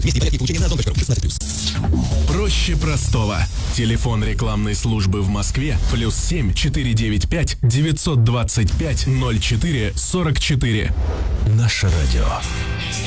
200 порядки получения на Озон.ру. 16+. Проще простого. Телефон рекламной службы в Москве +7 495 925 04 44. Наше радио.